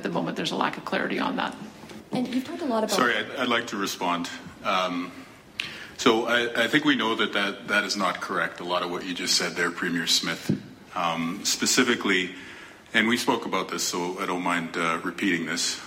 the moment there's a lack of clarity on that. And you've talked a lot about... Sorry, I'd like to respond. So I think we know that is not correct, a lot of what you just said there, Premier Smith. Specifically, and we spoke about this, so I don't mind repeating this.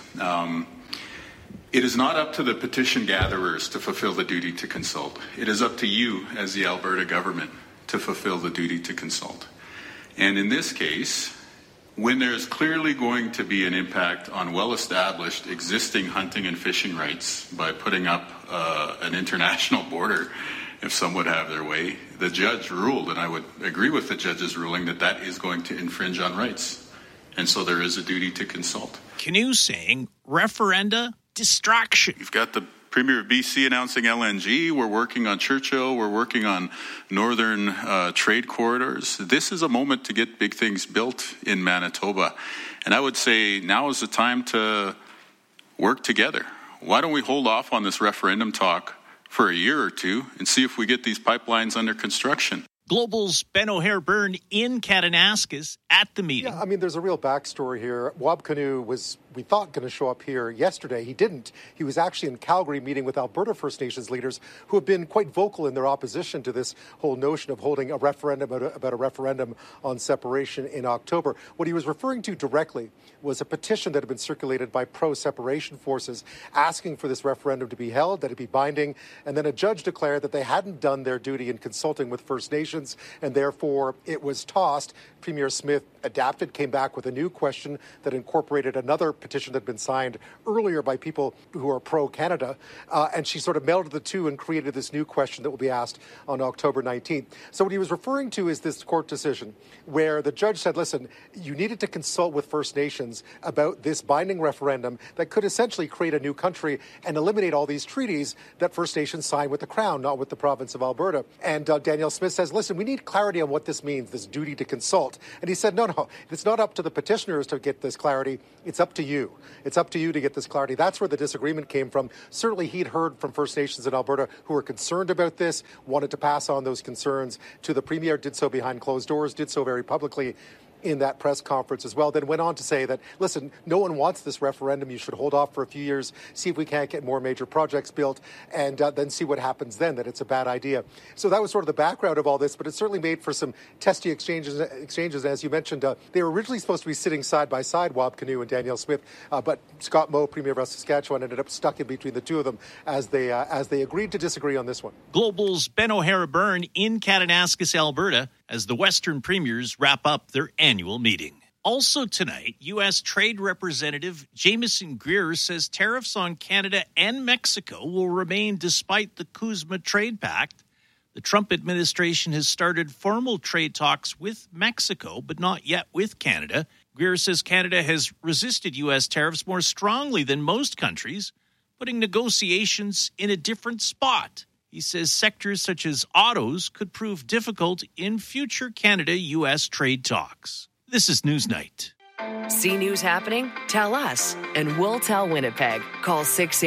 It is not up to the petition gatherers to fulfill the duty to consult. It is up to you as the Alberta government to fulfill the duty to consult. And in this case, when there's clearly going to be an impact on well-established existing hunting and fishing rights by putting up an international border, if some would have their way, the judge ruled, and I would agree with the judge's ruling, that is going to infringe on rights. And so there is a duty to consult. Canoe saying referenda distraction. You've got the Premier of BC announcing LNG. We're working on Churchill. We're working on northern trade corridors. This is a moment to get big things built in Manitoba. And I would say now is the time to work together. Why don't we hold off on this referendum talk for a year or two and see if we get these pipelines under construction? Global's Ben O'Hare-Byrne in Kananaskis at the meeting. Yeah, I mean, there's a real backstory here. Wab Kinew was, we thought, going to show up here yesterday. He didn't. He was actually in Calgary meeting with Alberta First Nations leaders who have been quite vocal in their opposition to this whole notion of holding a referendum about a referendum on separation in October. What he was referring to directly was a petition that had been circulated by pro-separation forces asking for this referendum to be held, that it be binding, and then a judge declared that they hadn't done their duty in consulting with First Nations, and therefore it was tossed. Premier Smith adapted, came back with a new question that incorporated another petition that had been signed earlier by people who are pro-Canada, and she sort of melded the two and created this new question that will be asked on October 19th. So what he was referring to is this court decision where the judge said, listen, you needed to consult with First Nations about this binding referendum that could essentially create a new country and eliminate all these treaties that First Nations signed with the Crown, not with the province of Alberta. And Danielle Smith says, listen, we need clarity on what this means, this duty to consult. And he said, no, it's not up to the petitioners to get this clarity. It's up to you. It's up to you to get this clarity. That's where the disagreement came from. Certainly he'd heard from First Nations in Alberta who were concerned about this, wanted to pass on those concerns to the Premier, did so behind closed doors, did so very publicly in that press conference as well, then went on to say that, listen, no one wants this referendum. You should hold off for a few years, see if we can't get more major projects built, and then see what happens then, that it's a bad idea. So that was sort of the background of all this, but it certainly made for some testy exchanges. As you mentioned, they were originally supposed to be sitting side by side, Wab Kinew and Danielle Smith, but Scott Moe, Premier of Saskatchewan, ended up stuck in between the two of them as they agreed to disagree on this one. Global's Ben O'Hare-Byrne in Kananaskis, Alberta, as the Western premiers wrap up their annual meeting. Also tonight, U.S. Trade Representative Jameson Greer says tariffs on Canada and Mexico will remain despite the CUSMA trade pact. The Trump administration has started formal trade talks with Mexico, but not yet with Canada. Greer says Canada has resisted U.S. tariffs more strongly than most countries, putting negotiations in a different spot. He says sectors such as autos could prove difficult in future Canada-U.S. trade talks. This is Newsnight. See news happening? Tell us, and we'll tell Winnipeg. Call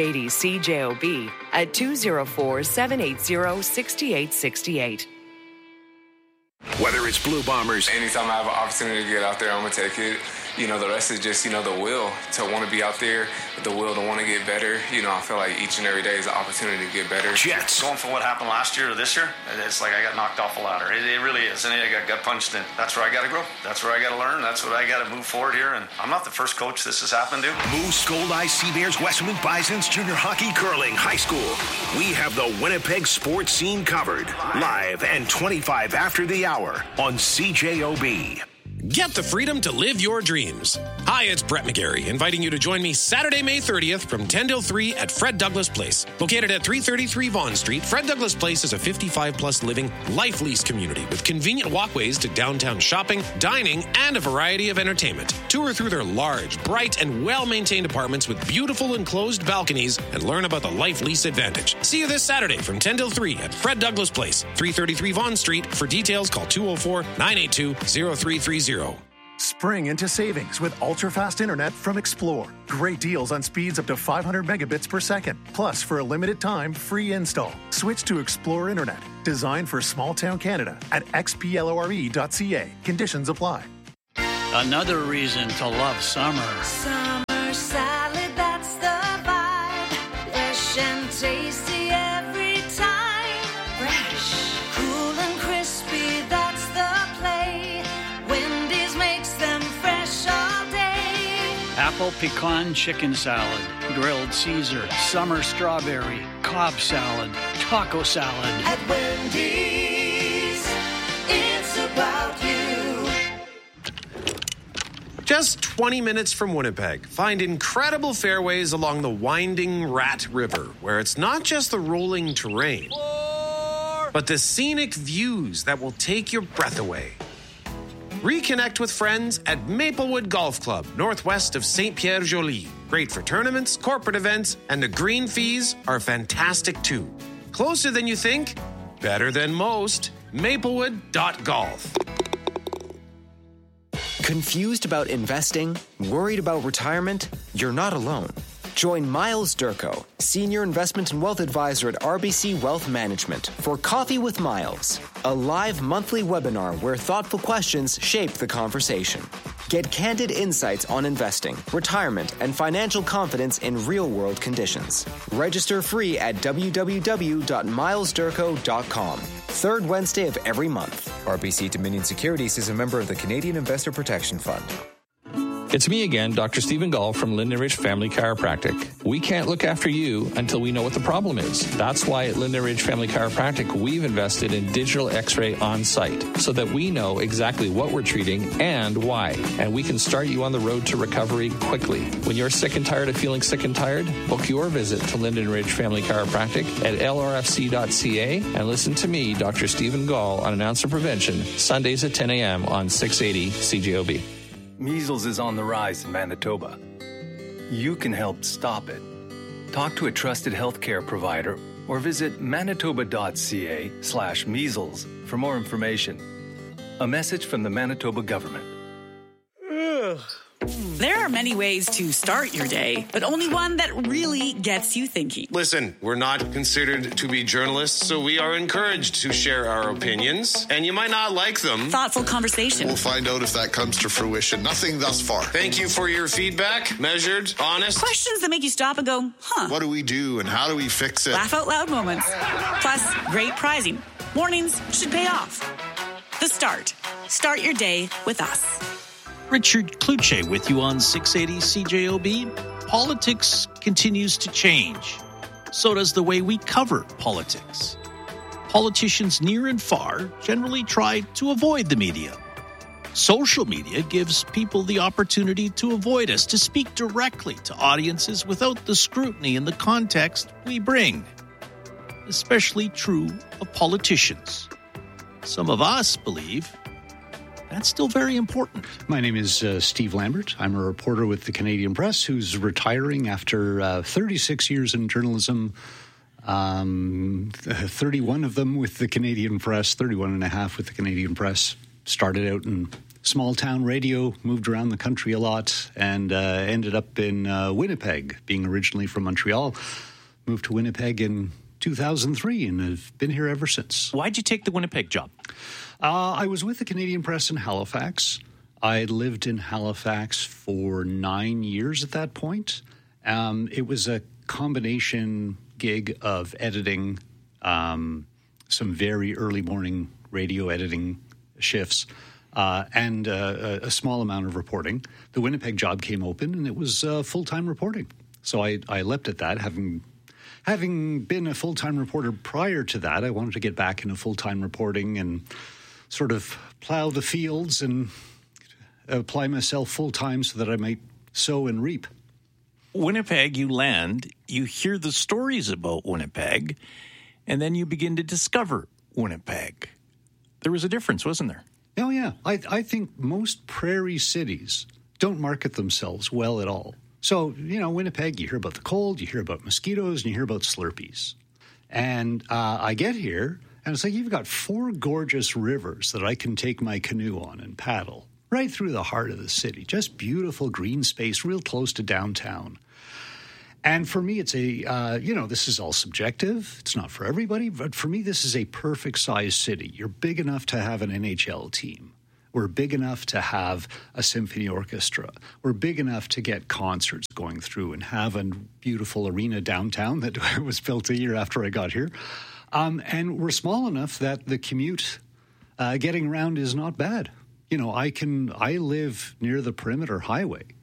680-CJOB at 204-780-6868. Whether it's Blue Bombers. Anytime I have an opportunity to get out there, I'm going to take it. You know, the rest is just, the will to want to be out there, the will to want to get better. I feel like each and every day is an opportunity to get better. Jets. Going from what happened last year to this year, it's like I got knocked off a ladder. It really is. And I got punched in. That's where I got to grow. That's where I got to learn. That's what I got to move forward here. And I'm not the first coach this has happened to. Moose, Gold-Eyes, Sea Bears, Westman Bisons, Junior Hockey, Curling, High School. We have the Winnipeg sports scene covered. Live and 25 after the hour on CJOB. Get the freedom to live your dreams. Hi, it's Brett McGarry, inviting you to join me Saturday, May 30th from 10 till 3 at Fred Douglas Place. Located at 333 Vaughan Street, Fred Douglas Place is a 55-plus living, life-lease community with convenient walkways to downtown shopping, dining, and a variety of entertainment. Tour through their large, bright, and well-maintained apartments with beautiful enclosed balconies and learn about the life lease advantage. See you this Saturday from 10 till 3 at Fred Douglas Place, 333 Vaughan Street. For details, call 204-982-0330. Spring into savings with ultra-fast internet from Xplore. Great deals on speeds up to 500 megabits per second. Plus, for a limited time, free install. Switch to Xplore Internet, designed for small-town Canada at xplore.ca. Conditions apply. Another reason to love summer. Summer Apple pecan chicken salad, grilled Caesar, summer strawberry, Cobb salad, taco salad. At Wendy's, it's about you. Just 20 minutes from Winnipeg, find incredible fairways along the winding Rat River, where it's not just the rolling terrain, but the scenic views that will take your breath away. Reconnect with friends at Maplewood Golf Club, northwest of Saint-Pierre-Joli. Great for tournaments, corporate events, and the green fees are fantastic too. Closer than you think, better than most. Maplewood.golf. Confused about investing? Worried about retirement? You're not alone. Join Miles Durko, Senior Investment and Wealth Advisor at RBC Wealth Management, for Coffee with Miles, a live monthly webinar where thoughtful questions shape the conversation. Get candid insights on investing, retirement, and financial confidence in real-world conditions. Register free at www.milesdurko.com. Third Wednesday of every month. RBC Dominion Securities is a member of the Canadian Investor Protection Fund. It's me again, Dr. Stephen Gall from Linden Ridge Family Chiropractic. We can't look after you until we know what the problem is. That's why at Linden Ridge Family Chiropractic, we've invested in digital x-ray on site so that we know exactly what we're treating and why. And we can start you on the road to recovery quickly. When you're sick and tired of feeling sick and tired, book your visit to Linden Ridge Family Chiropractic at lrfc.ca and listen to me, Dr. Stephen Gall, on Announcer Prevention, Sundays at 10 a.m. on 680 CJOB. Measles is on the rise in Manitoba. You can help stop it. Talk to a trusted healthcare provider or visit manitoba.ca/measles for more information. A message from the Manitoba government. There are many ways to start your day, but only one that really gets you thinking. Listen, we're not considered to be journalists, so we are encouraged to share our opinions, and you might not like them. Thoughtful conversation. We'll find out if that comes to fruition. Nothing thus far. Thank you for your feedback. Measured, honest. Questions that make you stop and go, huh? What do we do and how do we fix it? Laugh out loud moments. Plus, great prizing. Mornings should pay off. The Start. Start your day with us. Richard Kluche with you on 680 CJOB. Politics continues to change. So does the way we cover politics. Politicians near and far generally try to avoid the media. Social media gives people the opportunity to avoid us, to speak directly to audiences without the scrutiny and the context we bring. Especially true of politicians. Some of us believe that's still very important. My name is Steve Lambert. I'm a reporter with the Canadian Press who's retiring after 36 years in journalism, 31 of them with the Canadian Press, 31 and a half with the Canadian Press. Started out in small-town radio, moved around the country a lot, and ended up in Winnipeg, being originally from Montreal. Moved to Winnipeg in 2003 and have been here ever since. Why'd you take the Winnipeg job? I was with the Canadian Press in Halifax. I lived in Halifax for 9 years at that point. It was a combination gig of editing, some very early morning radio editing shifts, and a small amount of reporting. The Winnipeg job came open, and it was full-time reporting. So I leapt at that, having been a full-time reporter prior to that. I wanted to get back into full-time reporting and sort of plow the fields and apply myself full-time so that I might sow and reap. Winnipeg, you land, you hear the stories about Winnipeg, and then you begin to discover Winnipeg. There was a difference, wasn't there? Oh, yeah. I think most prairie cities don't market themselves well at all. So, Winnipeg, you hear about the cold, you hear about mosquitoes, and you hear about Slurpees. And I get here, and it's like you've got 4 gorgeous rivers that I can take my canoe on and paddle right through the heart of the city. Just beautiful green space, real close to downtown. And for me, it's this is all subjective. It's not for everybody. But for me, this is a perfect-sized city. You're big enough to have an NHL team. We're big enough to have a symphony orchestra. We're big enough to get concerts going through and have a beautiful arena downtown that was built a year after I got here. And we're small enough that the commute, getting around is not bad. I live near the Perimeter Highway.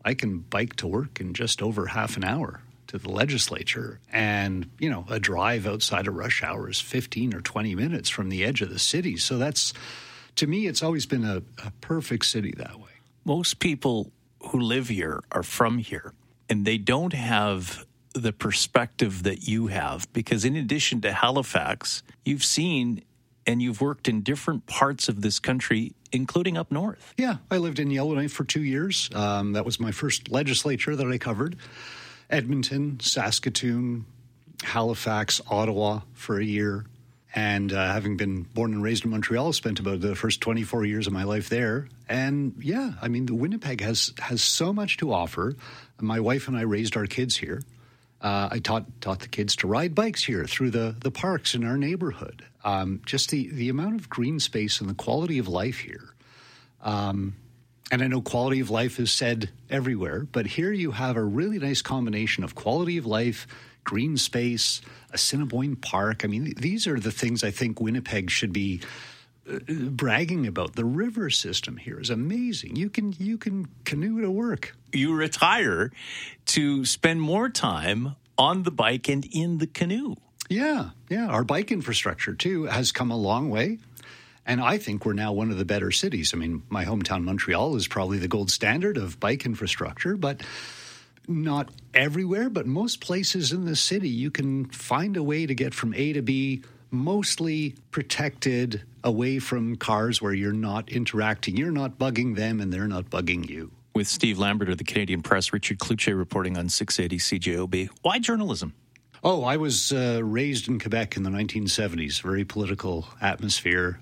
I can bike to work in just over half an hour to the legislature. And, you know, a drive outside of rush hour is 15 or 20 minutes from the edge of the city. So that's, to me, it's always been a perfect city that way. Most people who live here are from here, and they don't have the perspective that you have, because in addition to Halifax, you've seen and you've worked in different parts of this country, including up north. Yeah, I lived in Yellowknife for 2 years. That was my first legislature that I covered. Edmonton, Saskatoon, Halifax, Ottawa for a year. And having been born and raised in Montreal, spent about the first 24 years of my life there. And yeah, I mean, the Winnipeg has so much to offer. My wife and I raised our kids here. I taught the kids to ride bikes here through the parks in our neighborhood. Just the amount of green space and the quality of life here. And I know quality of life is said everywhere, but here you have a really nice combination of quality of life, green space, Assiniboine Park. I mean, these are the things I think Winnipeg should be bragging about. The river system here is amazing. You can canoe to work. You retire to spend more time on the bike and in the canoe. Yeah. Our bike infrastructure, too, has come a long way. And I think we're now one of the better cities. I mean, my hometown, Montreal, is probably the gold standard of bike infrastructure, but not everywhere. But most places in the city, you can find a way to get from A to B, mostly protected, away from cars where you're not interacting. You're not bugging them and they're not bugging you. With Steve Lambert of the Canadian Press, Richard Cloutier reporting on 680 CJOB. Why journalism? Oh, I was raised in Quebec in the 1970s, very political atmosphere.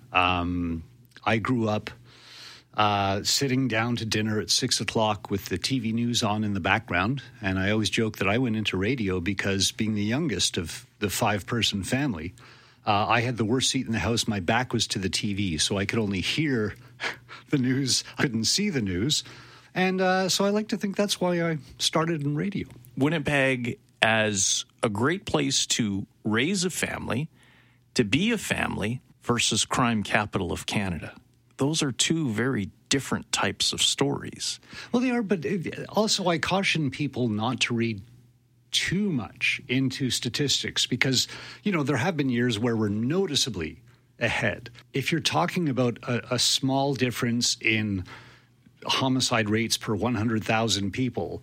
I grew up sitting down to dinner at 6 o'clock with the TV news on in the background. And I always joke that I went into radio because being the youngest of the 5-person family, I had the worst seat in the house. My back was to the TV, so I could only hear the news. I couldn't see the news. And so I like to think that's why I started in radio. Winnipeg as a great place to raise a family, to be a family, versus crime capital of Canada. Those are two very different types of stories. Well, they are, but also I caution people not to read too much into statistics because, you know, there have been years where we're noticeably ahead. If you're talking about a small difference in homicide rates per 100,000 people,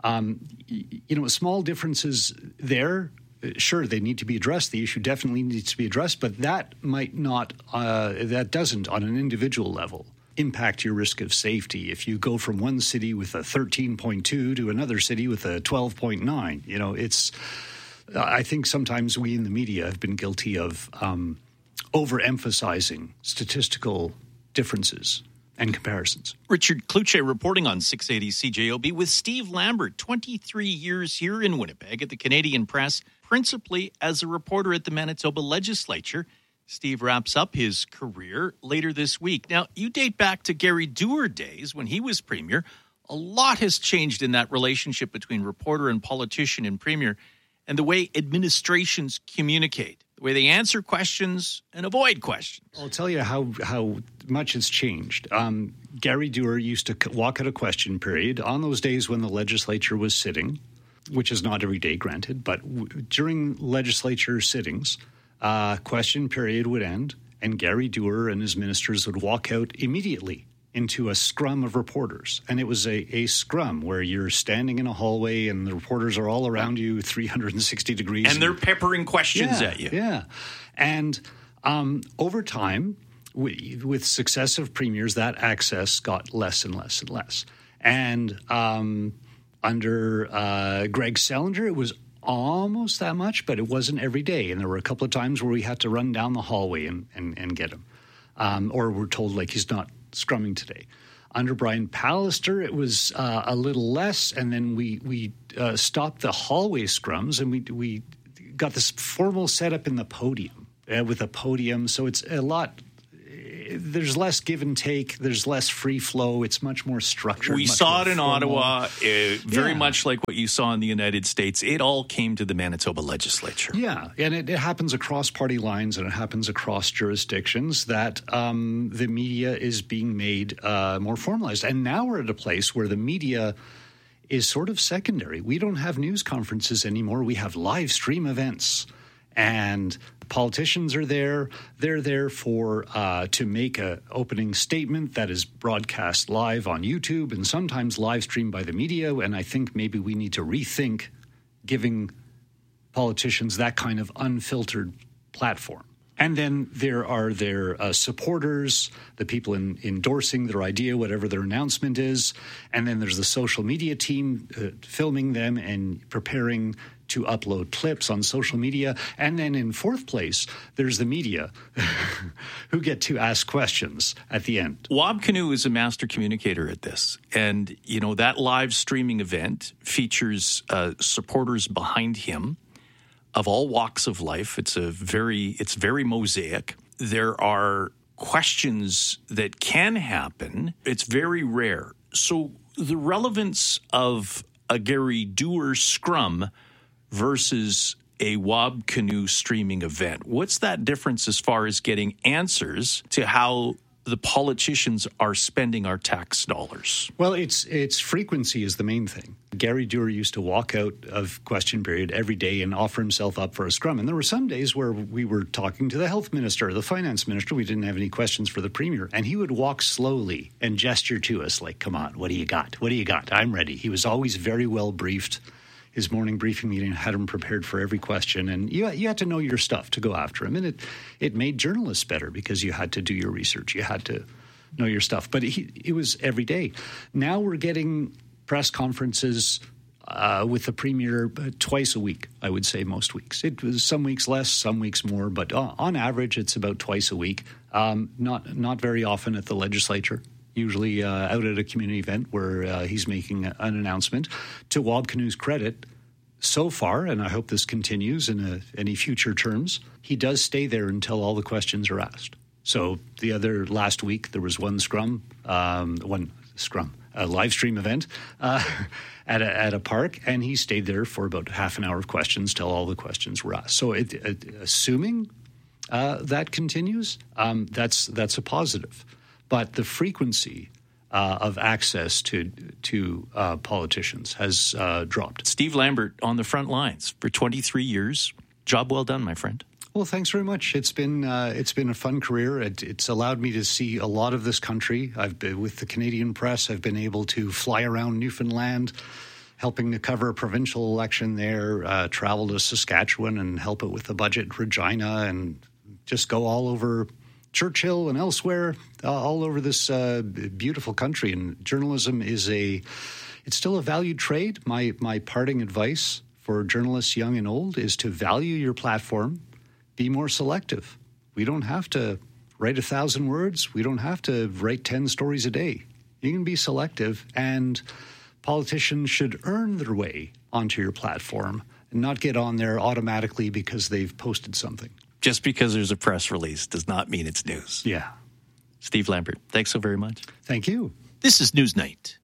you know, small differences there, sure, they need to be addressed. The issue definitely needs to be addressed, but that might not, that doesn't on an individual level impact your risk of safety. If you go from one city with a 13.2 to another city with a 12.9, you know, it's, I think sometimes we in the media have been guilty of overemphasizing statistical differences and comparisons. Richard Cloutier reporting on 680 CJOB with Steve Lambert, 23 years here in Winnipeg at the Canadian Press, principally as a reporter at the Manitoba Legislature. Steve wraps up his career later this week. Now, you date back to Gary Doer days when he was premier. A lot has changed in that relationship between reporter and politician and premier, and the way administrations communicate, the way they answer questions and avoid questions. I'll tell you how much it's changed. Gary Doer used to walk out a question period on those days when the legislature was sitting, which is not every day, granted, but during legislature sittings, question period would end, and Gary Doer and his ministers would walk out immediately into a scrum of reporters. And it was a scrum where you're standing in a hallway and the reporters are all around you 360 degrees. And they're peppering questions at you. Yeah. And over time, with successive premiers, that access got less and less and less. And under Greg Selinger, it was almost that much, but it wasn't every day. And there were a couple of times where we had to run down the hallway and get him. Or we're told, like, he's not scrumming today. Under Brian Pallister, it was a little less, and then we stopped the hallway scrums, and we got this formal setup in the podium, with a podium. So it's a lot. There's less give and take. There's less free flow. It's much more structured. We saw it in Ottawa, very much like what you saw in the United States. It all came to the Manitoba Legislature. Yeah, and it happens across party lines and it happens across jurisdictions that the media is being made more formalized. And now we're at a place where the media is sort of secondary. We don't have news conferences anymore. We have live stream events. And politicians are there. They're there for to make an opening statement that is broadcast live on YouTube and sometimes live streamed by the media. And I think maybe we need to rethink giving politicians that kind of unfiltered platform. And then there are their supporters, the people endorsing their idea, whatever their announcement is. And then there's the social media team filming them and preparing to upload clips on social media. And then in fourth place, there's the media who get to ask questions at the end. Wab Kinew is a master communicator at this. And, you know, that live streaming event features supporters behind him of all walks of life. It's very mosaic. There are questions that can happen. It's very rare. So the relevance of a Gary Doer scrum versus a Wab Kinew streaming event, what's that difference as far as getting answers to how the politicians are spending our tax dollars? Well, it's frequency is the main thing. Gary Doer used to walk out of question period every day and offer himself up for a scrum. And there were some days where we were talking to the health minister, the finance minister. We didn't have any questions for the premier. And he would walk slowly and gesture to us like, come on, what do you got? What do you got? I'm ready. He was always very well briefed. His morning briefing meeting had him prepared for every question. And you had to know your stuff to go after him. And it made journalists better because you had to do your research. You had to know your stuff. But it was every day. Now we're getting press conferences with the premier twice a week, I would say most weeks. It was some weeks less, some weeks more. But on average, it's about twice a week. Not very often at the legislature. Usually out at a community event where he's making an announcement. To Wab Kinew's credit, so far, and I hope this continues in any future terms, he does stay there until all the questions are asked. So last week, there was a live stream event at a park, and he stayed there for about half an hour of questions till all the questions were asked. So assuming that continues, that's a positive. But the frequency of access to politicians has dropped. Steve Lambert on the front lines for 23 years. Job well done, my friend. Well, thanks very much. It's been a fun career. It's allowed me to see a lot of this country. I've been with the Canadian Press. I've been able to fly around Newfoundland, helping to cover a provincial election there, travel to Saskatchewan and help it with the budget in Regina, and just go all over Churchill and elsewhere, all over this beautiful country. And journalism it's still a valued trade. My parting advice for journalists young and old is to value your platform, be more selective. We don't have to write 1,000 words. We don't have to write 10 stories a day. You can be selective, and politicians should earn their way onto your platform and not get on there automatically because they've posted something. Just because there's a press release does not mean it's news. Yeah. Steve Lambert, thanks so very much. Thank you. This is Newsnight.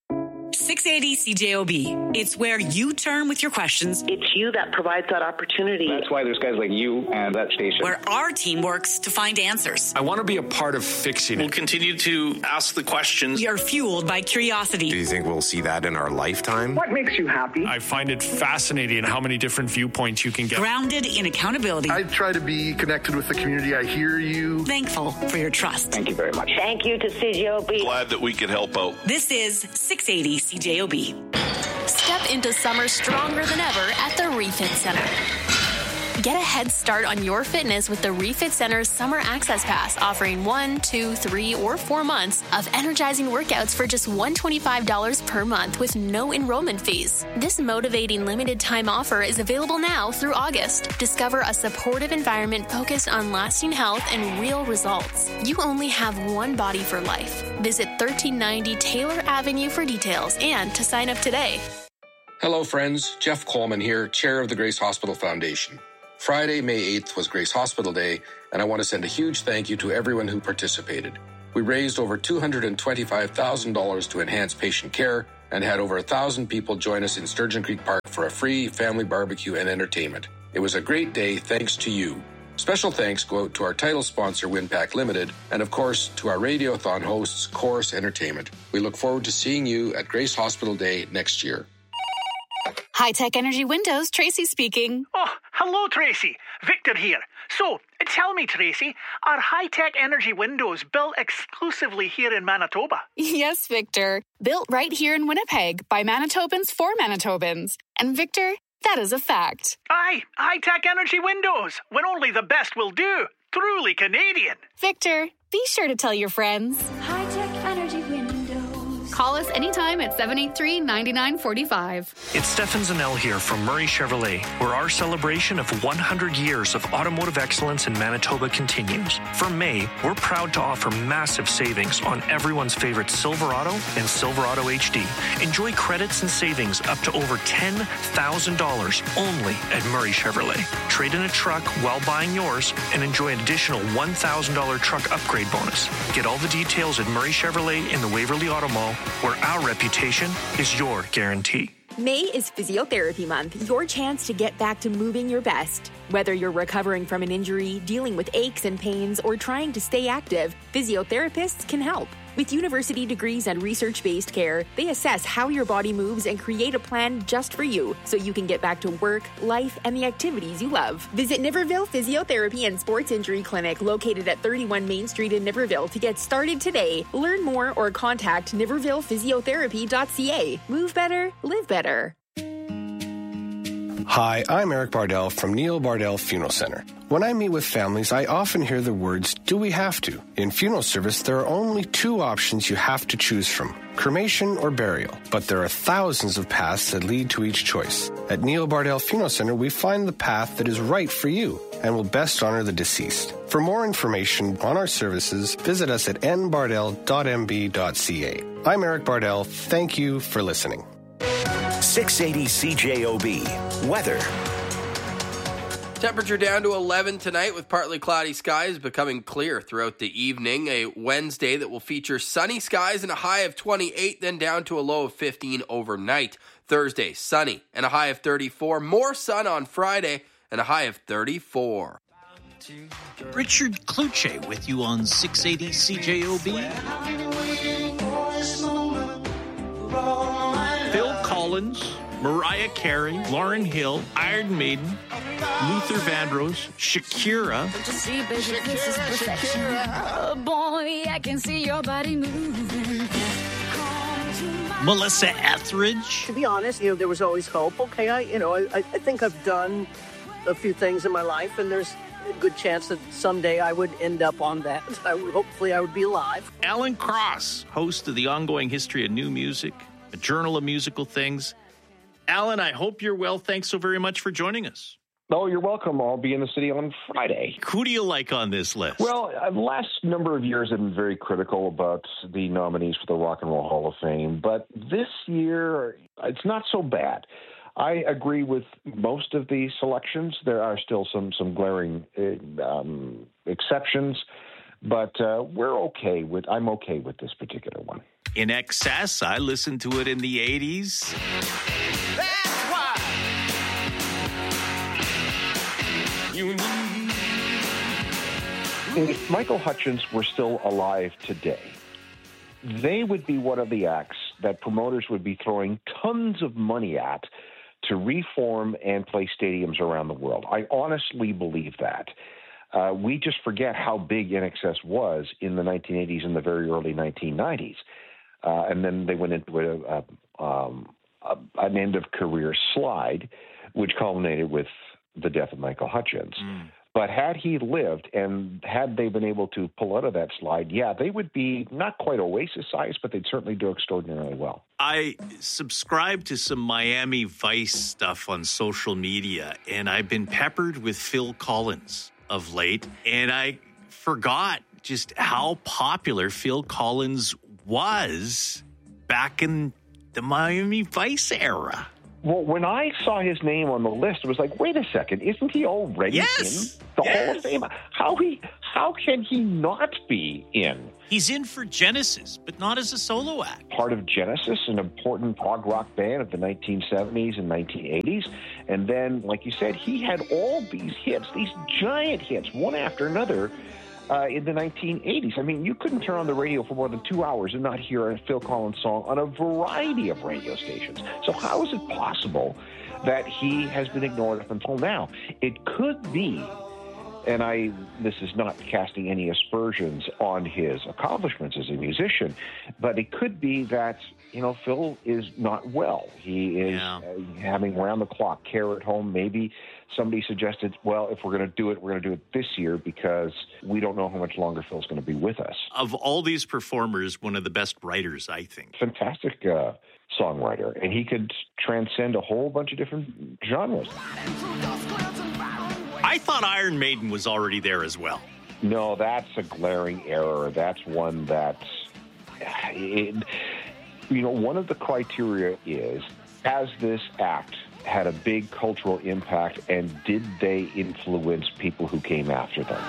680 CJOB. It's where you turn with your questions. It's you that provides that opportunity. That's why there's guys like you and that station. Where our team works to find answers. I want to be a part of fixing it. We'll continue to ask the questions. We are fueled by curiosity. Do you think we'll see that in our lifetime? What makes you happy? I find it fascinating how many different viewpoints you can get. Grounded in accountability. I try to be connected with the community. I hear you. Thankful for your trust. Thank you very much. Thank you to CJOB. Glad that we could help out. This is 680 CJOB. Step into summer stronger than ever at the Refit Center. Get a head start on your fitness with the Refit Center's Summer Access Pass, offering 1, 2, 3, or 4 months of energizing workouts for just $125 per month with no enrollment fees. This motivating limited time offer is available now through August. Discover a supportive environment focused on lasting health and real results. You only have one body for life. Visit 1390 Taylor Avenue for details and to sign up today. Hello, friends. Jeff Coleman here, chair of the Grace Hospital Foundation. Friday, May 8th was Grace Hospital Day, and I want to send a huge thank you to everyone who participated. We raised over $225,000 to enhance patient care and had over 1,000 people join us in Sturgeon Creek Park for a free family barbecue and entertainment. It was a great day thanks to you. Special thanks go out to our title sponsor, Winpack Limited, and of course to our Radiothon hosts, Chorus Entertainment. We look forward to seeing you at Grace Hospital Day next year. High-Tech Energy Windows, Tracy speaking. Oh, hello, Tracy. Victor here. So, tell me, Tracy, are High-Tech Energy Windows built exclusively here in Manitoba? Yes, Victor. Built right here in Winnipeg by Manitobans for Manitobans. And Victor, that is a fact. Aye, High-Tech Energy Windows, when only the best will do. Truly Canadian. Victor, be sure to tell your friends. High-Tech Energy Windows. Call us anytime at 783-9945. It's Stefan Zanel here from Murray Chevrolet, where our celebration of 100 years of automotive excellence in Manitoba continues. For May, we're proud to offer massive savings on everyone's favorite Silverado and Silverado HD. Enjoy credits and savings up to over $10,000 only at Murray Chevrolet. Trade in a truck while buying yours and enjoy an additional $1,000 truck upgrade bonus. Get all the details at Murray Chevrolet in the Waverly Auto Mall, where our reputation is your guarantee. May is Physiotherapy Month, your chance to get back to moving your best. Whether you're recovering from an injury, dealing with aches and pains, or trying to stay active, physiotherapists can help. With university degrees and research-based care, they assess how your body moves and create a plan just for you, so you can get back to work, life, and the activities you love. Visit Niverville Physiotherapy and Sports Injury Clinic, located at 31 Main Street in Niverville, to get started today. Learn more or contact nivervillephysiotherapy.ca. Move better, live better. Hi, I'm Eric Bardell from Neil Bardell Funeral Center. When I meet with families, I often hear the words, do we have to? In funeral service, there are only two options you have to choose from, cremation or burial. But there are thousands of paths that lead to each choice. At Neil Bardell Funeral Center, we find the path that is right for you and will best honor the deceased. For more information on our services, visit us at nbardell.mb.ca. I'm Eric Bardell. Thank you for listening. 680 CJOB. Weather. Temperature down to 11 tonight with partly cloudy skies, becoming clear throughout the evening. A Wednesday that will feature sunny skies and a high of 28, then down to a low of 15 overnight. Thursday, sunny and a high of 34. More sun on Friday and a high of 34. Richard Kluche with you on 680 CJOB. Phil Collins, Mariah Carey, Lauryn Hill, Iron Maiden, Luther Vandross, Shakira. See, baby, this is perfection. Oh, boy, I can see your body moving. Melissa Etheridge. To be honest, there was always hope. Okay, I think I've done a few things in my life, and there's a good chance that someday I would end up on that. Hopefully I would be alive. Alan Cross, host of the Ongoing History of New Music, a journal of musical things. Alan, I hope you're well. Thanks so very much for joining us. Oh, you're welcome. I'll be in the city on Friday. Who do you like on this list? Well, the last number of years I've been very critical about the nominees for the Rock and Roll Hall of Fame, but this year it's not so bad. I agree with most of the selections. There are still some glaring exceptions, but I'm okay with this particular one. In Excess, I listened to it in the 80s. That's why you need. If Michael Hutchence were still alive today, they would be one of the acts that promoters would be throwing tons of money at to reform and play stadiums around the world. I honestly believe that. We just forget how big INXS was in the 1980s and the very early 1990s. And then they went into an end-of-career slide, which culminated with the death of Michael Hutchence. But had he lived and had they been able to pull out of that slide, yeah, they would be not quite Oasis-sized, but they'd certainly do extraordinarily well. I subscribe to some Miami Vice stuff on social media, and I've been peppered with Phil Collins of late, and I forgot just how popular Phil Collins was back in the Miami Vice era. Well, when I saw his name on the list, it was like, wait a second, isn't he already in the Hall of Fame? How can he not be in? He's in for Genesis, but not as a solo act. Part of Genesis, an important prog rock band of the 1970s and 1980s. And then, like you said, he had all these hits, these giant hits, one after another, in the 1980s. I mean, you couldn't turn on the radio for more than 2 hours and not hear a Phil Collins song on a variety of radio stations. So how is it possible that he has been ignored up until now. It could be, and this is not casting any aspersions on his accomplishments as a musician, but it could be that, Phil is not well. He is having round-the-clock care at home. Maybe somebody suggested, well, if we're going to do it, we're going to do it this year because we don't know how much longer Phil's going to be with us. Of all these performers, one of the best writers, I think. Fantastic songwriter, and he could transcend a whole bunch of different genres. I thought Iron Maiden was already there as well. No, that's a glaring error. That's one that's... one of the criteria is, has this act had a big cultural impact, and did they influence people who came after them?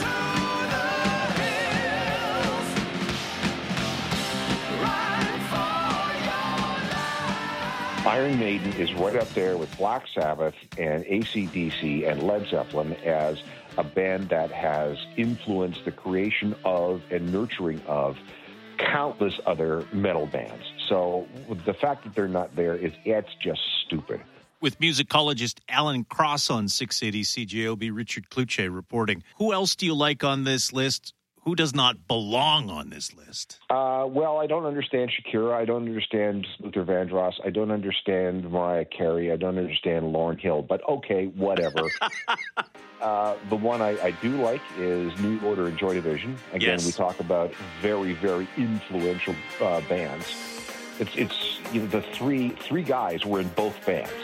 Iron Maiden is right up there with Black Sabbath and AC/DC and Led Zeppelin as a band that has influenced the creation of and nurturing of countless other metal bands. So the fact that they're not there, it's just stupid. With musicologist Alan Cross on 680 CJOB, Richard Kluche reporting. Who else do you like on this list? Who does not belong on this list? Well, I don't understand Shakira. I don't understand Luther Vandross. I don't understand Mariah Carey. I don't understand Lauryn Hill. But okay, whatever. The one I do like is New Order and Joy Division. Again, we talk about very, very influential bands. It's the three guys were in both bands.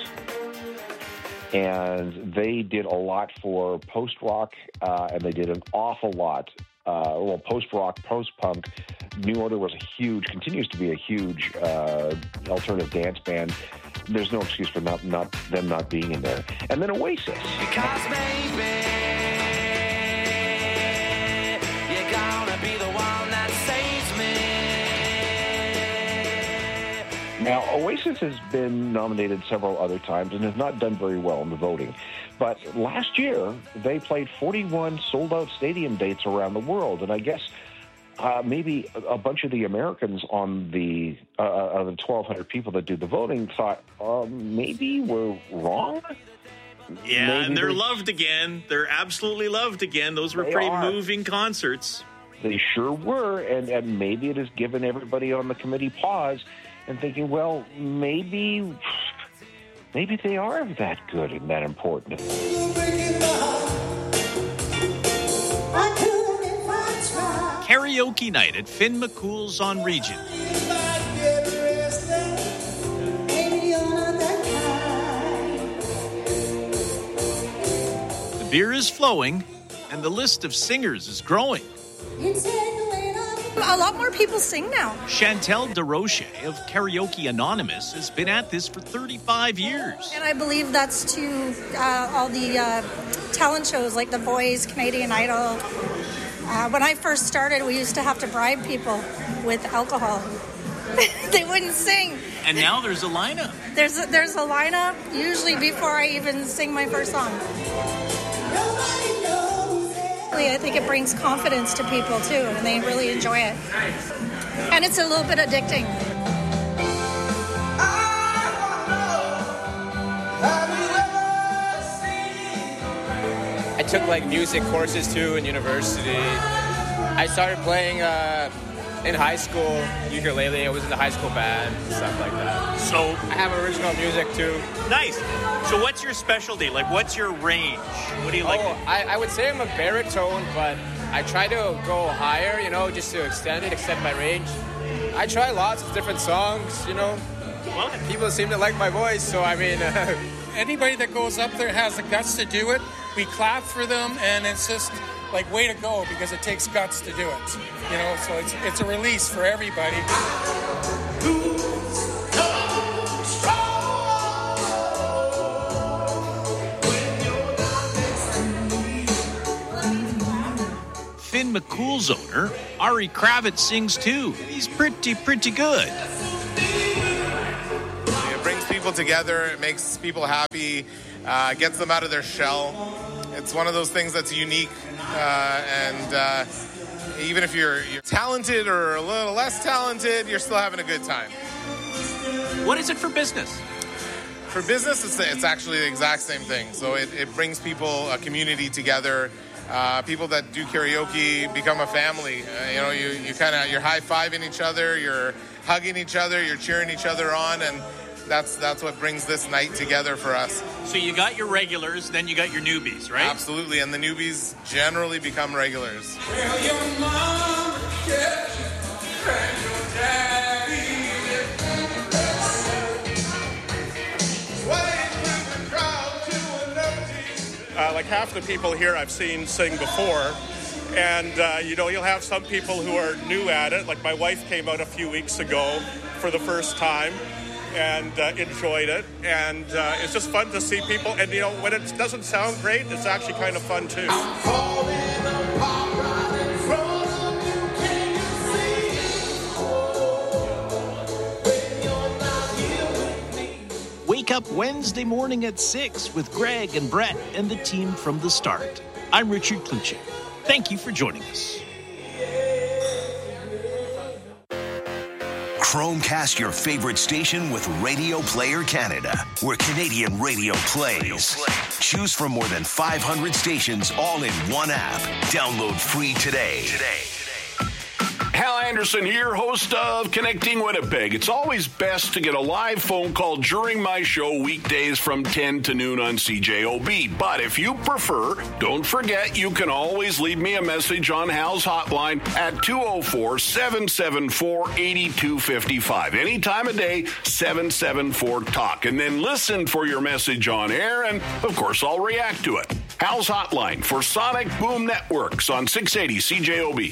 And they did a lot for post-rock, and they did an awful lot post-rock, post-punk. New Order continues to be a huge alternative dance band. There's no excuse for them not being in there. And then Oasis. Because baby, you're gonna be the one that saves me. Now, Oasis has been nominated several other times and has not done very well in the voting. But last year, they played 41 sold-out stadium dates around the world. And I guess maybe a bunch of the Americans on the 1,200 people that do the voting thought, maybe we're wrong? Yeah, maybe and they're loved again. They're absolutely loved again. Those were pretty moving concerts. They sure were, and maybe it has given everybody on the committee pause and thinking, well, maybe they are that good and that important. Karaoke night at Finn McCool's on Regent. The beer is flowing, and the list of singers is growing. A lot more people sing now. Chantel DeRoche of Karaoke Anonymous has been at this for 35 years. And I believe that's to all the talent shows like The Voice, Canadian Idol. When I first started, we used to have to bribe people with alcohol. They wouldn't sing. And now there's a lineup. There's a lineup, usually before I even sing my first song. I think it brings confidence to people, too, and they really enjoy it. And it's a little bit addicting. I took, music courses, too, in university. I started playing in high school, ukulele. I was in the high school band, stuff like that. So I have original music, too. Nice. So what's your specialty? What's your range? What do you like? I would say I'm a baritone, but I try to go higher, just to extend my range. I try lots of different songs, Well, people seem to like my voice, so anybody that goes up there has the guts to do it. We clap for them, and it's just way to go, because it takes guts to do it. So it's a release for everybody. Finn McCool's owner, Ari Kravitz, sings too. He's pretty good. It brings people together. It makes people happy. Gets them out of their shell. It's one of those things that's unique. And even if you're talented or a little less talented, you're still having a good time. What is it for business? For business, it's actually the exact same thing. So it brings people, a community together. People that do karaoke become a family. You're high-fiving each other, you're hugging each other, you're cheering each other on, and that's what brings this night together for us. So you got your regulars, then you got your newbies, right? Absolutely, and the newbies generally become regulars. Well, your mama kept you, and your daddy like half the people here I've seen sing before, and you'll have some people who are new at it. Like my wife came out a few weeks ago for the first time and enjoyed it, and it's just fun to see people. And when it doesn't sound great, it's actually kind of fun too. Wake up Wednesday morning at 6 with Greg and Brett and the team from the start. I'm Richard Kluche. Thank you for joining us. Chromecast your favorite station with Radio Player Canada, where Canadian radio plays. Choose from more than 500 stations all in one app. Download free today. Hal Anderson here, host of Connecting Winnipeg. It's always best to get a live phone call during my show weekdays from 10 to noon on CJOB. But if you prefer, don't forget you can always leave me a message on Hal's hotline at 204-774-8255. Any time of day, 774-TALK. And then listen for your message on air, and of course I'll react to it. Hal's hotline for Sonic Boom Networks on 680 CJOB.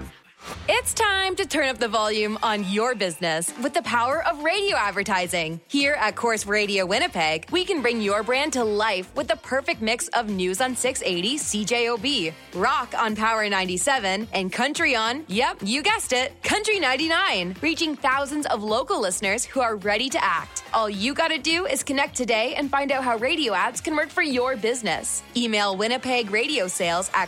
It's time to turn up the volume on your business with the power of radio advertising. Here at Corus Radio Winnipeg, we can bring your brand to life with the perfect mix of news on 680 CJOB, rock on Power 97, and country on, yep, you guessed it, Country 99, reaching thousands of local listeners who are ready to act. All you gotta do is connect today and find out how radio ads can work for your business. Email Winnipeg Radio Sales at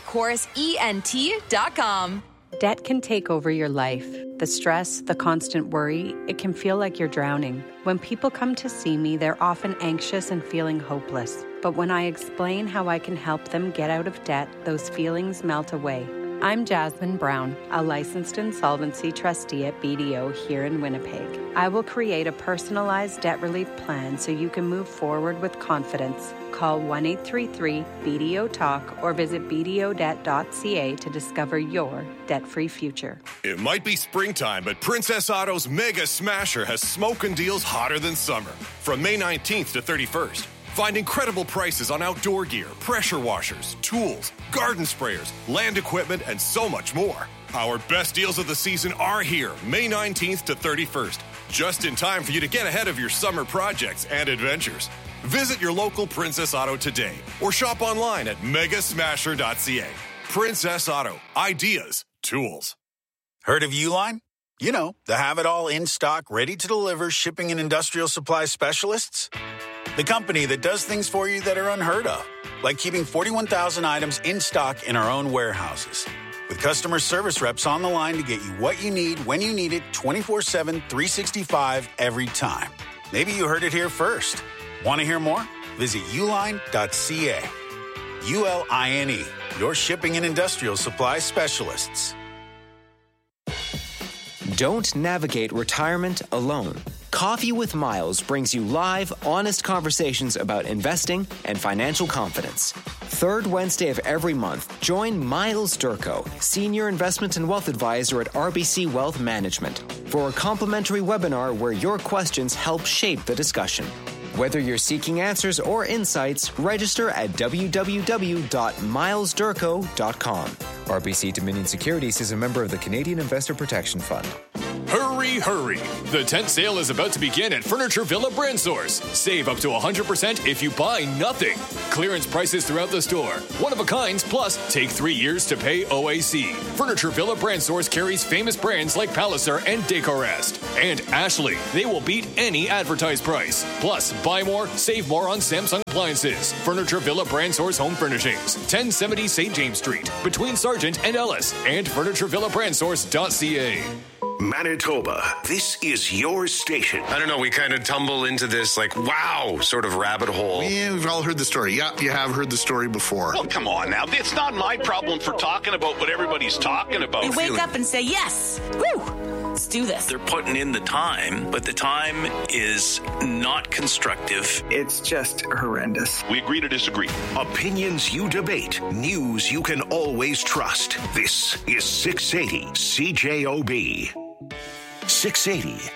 corusent.com. Debt can take over your life. The stress, the constant worry, it can feel like you're drowning. When people come to see me, they're often anxious and feeling hopeless. But when I explain how I can help them get out of debt, those feelings melt away. I'm Jasmine Brown, a licensed insolvency trustee at BDO here in Winnipeg. I will create a personalized debt relief plan so you can move forward with confidence. Call 1-833-BDO-TALK or visit bdodebt.ca to discover your debt-free future. It might be springtime, but Princess Auto's Mega Smasher has smoking deals hotter than summer. From May 19th to 31st. Find incredible prices on outdoor gear, pressure washers, tools, garden sprayers, land equipment, and so much more. Our best deals of the season are here, May 19th to 31st. Just in time for you to get ahead of your summer projects and adventures. Visit your local Princess Auto today or shop online at megasmasher.ca. Princess Auto. Ideas. Tools. Heard of Uline? You know, the have-it-all in-stock, ready-to-deliver shipping and industrial supply specialists. The company that does things for you that are unheard of, like keeping 41,000 items in stock in our own warehouses. With customer service reps on the line to get you what you need when you need it 24/7, 365 every time. Maybe you heard it here first. Want to hear more? Visit uline.ca. ULINE, your shipping and industrial supply specialists. Don't navigate retirement alone. Coffee with Miles brings you live, honest conversations about investing and financial confidence. Third Wednesday of every month, join Miles Durko, Senior Investment and Wealth Advisor at RBC Wealth Management, for a complimentary webinar where your questions help shape the discussion. Whether you're seeking answers or insights, register at www.milesdurko.com. RBC Dominion Securities is a member of the Canadian Investor Protection Fund. Hurry, hurry. The tent sale is about to begin at Furniture Villa Brand Source. Save up to 100% if you buy nothing. Clearance prices throughout the store. One of a kinds, plus take 3 years to pay OAC. Furniture Villa Brand Source carries famous brands like Palliser and Decorest. And Ashley. They will beat any advertised price. Plus, buy more, save more on Samsung appliances. Furniture Villa Brand Source Home Furnishings. 1070 St. James Street. Between Sargent and Ellis. And FurnitureVillaBrandSource.ca. Manitoba, this is your station. I don't know, we kind of tumble into this, like, wow, sort of rabbit hole. Yeah, we've all heard the story. Yeah, you have heard the story before. Well, come on now. It's not my problem for talking about what everybody's talking about. We wake up and say, yes, woo, let's do this. They're putting in the time, but the time is not constructive. It's just horrendous. We agree to disagree. Opinions you debate, news you can always trust. This is 680 CJOB. 680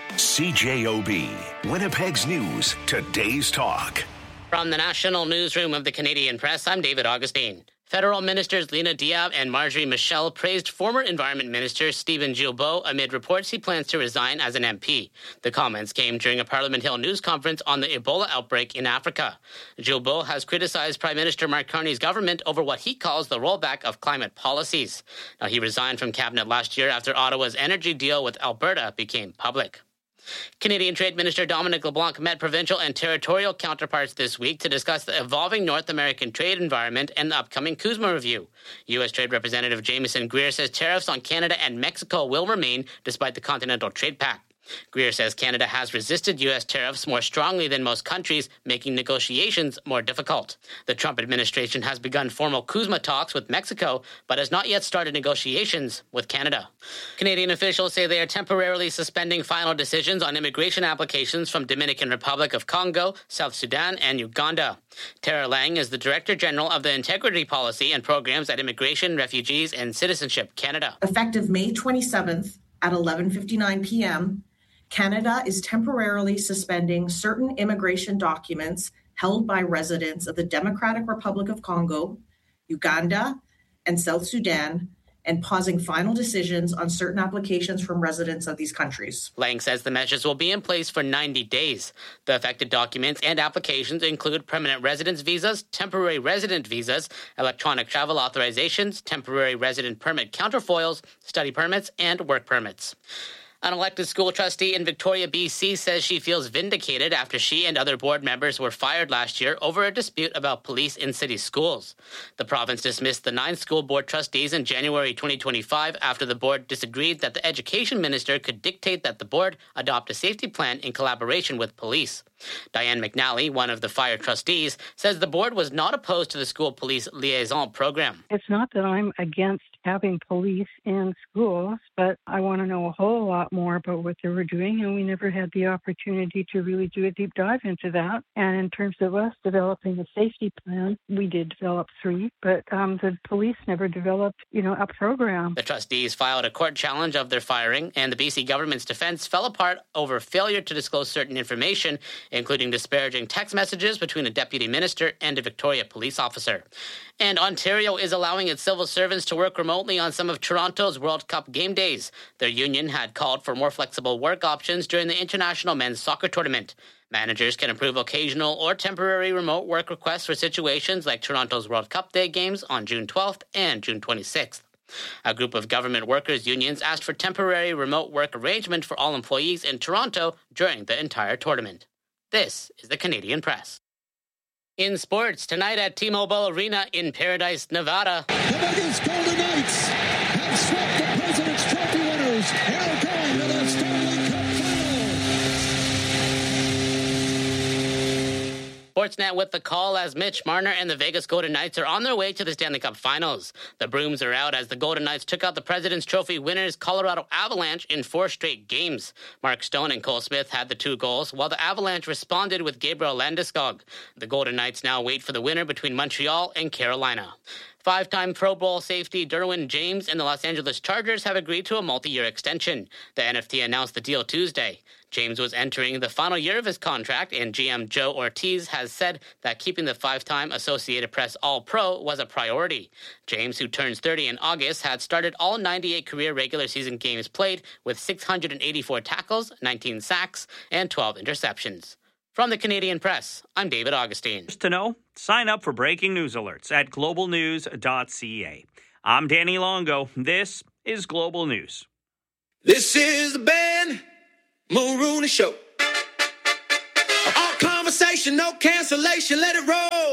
CJOB. Winnipeg's News, today's talk. From the National Newsroom of the Canadian Press, I'm David Augustine. Federal Ministers Lena Diab and Marjorie Michel praised former Environment Minister Stephen Guilbeault amid reports he plans to resign as an MP. The comments came during a Parliament Hill news conference on the Ebola outbreak in Africa. Guilbeault has criticized Prime Minister Mark Carney's government over what he calls the rollback of climate policies. Now, he resigned from cabinet last year after Ottawa's energy deal with Alberta became public. Canadian Trade Minister Dominic LeBlanc met provincial and territorial counterparts this week to discuss the evolving North American trade environment and the upcoming CUSMA review. U.S. Trade Representative Jameson Greer says tariffs on Canada and Mexico will remain despite the Continental Trade Pact. Greer says Canada has resisted U.S. tariffs more strongly than most countries, making negotiations more difficult. The Trump administration has begun formal CUSMA talks with Mexico, but has not yet started negotiations with Canada. Canadian officials say they are temporarily suspending final decisions on immigration applications from Dominican Republic of Congo, South Sudan, and Uganda. Tara Lang is the Director General of the Integrity Policy and Programs at Immigration, Refugees, and Citizenship Canada. Effective May 27th at 11:59 p.m., Canada is temporarily suspending certain immigration documents held by residents of the Democratic Republic of Congo, Uganda, and South Sudan, and pausing final decisions on certain applications from residents of these countries. Lang says the measures will be in place for 90 days. The affected documents and applications include permanent residence visas, temporary resident visas, electronic travel authorizations, temporary resident permit counterfoils, study permits, and work permits. An elected school trustee in Victoria, BC, says she feels vindicated after she and other board members were fired last year over a dispute about police in city schools. The province dismissed the 9 school board trustees in January 2025 after the board disagreed that the education minister could dictate that the board adopt a safety plan in collaboration with police. Diane McNally, one of the fired trustees, says the board was not opposed to the school police liaison program. It's not that I'm against having police in schools, but I want to know a whole lot more about what they were doing, and we never had the opportunity to really do a deep dive into that. And in terms of us developing a safety plan, we did develop 3, but the police never developed, a program. The trustees filed a court challenge of their firing, and the BC government's defense fell apart over failure to disclose certain information, including disparaging text messages between a deputy minister and a Victoria police officer. And Ontario is allowing its civil servants to work remotely on some of Toronto's World Cup game days. Their union had called for more flexible work options during the International Men's Soccer Tournament. Managers can approve occasional or temporary remote work requests for situations like Toronto's World Cup Day games on June 12th and June 26th. A group of government workers' unions asked for temporary remote work arrangement for all employees in Toronto during the entire tournament. This is the Canadian Press. In sports, tonight at T-Mobile Arena in Paradise, Nevada. The Vegas Golden Knights have swept the President's Trophy winners and are going to the Stanley Cup Sportsnet with the call as Mitch Marner and the Vegas Golden Knights are on their way to the Stanley Cup Finals. The brooms are out as the Golden Knights took out the President's Trophy winners Colorado Avalanche in 4 straight games. Mark Stone and Cole Smith had the 2 goals, while the Avalanche responded with Gabriel Landeskog. The Golden Knights now wait for the winner between Montreal and Carolina. 5-time Pro Bowl safety Derwin James and the Los Angeles Chargers have agreed to a multi-year extension. The NFT announced the deal Tuesday. James was entering the final year of his contract, and GM Joe Ortiz has said that keeping the 5-time Associated Press All-Pro was a priority. James, who turns 30 in August, had started all 98 career regular season games played with 684 tackles, 19 sacks, and 12 interceptions. From the Canadian Press, I'm David Augustine. To know, sign up for breaking news alerts at globalnews.ca. I'm Danny Longo. This is Global News. This is the Ben Mulrooney Show. All conversation, no cancellation, let it roll.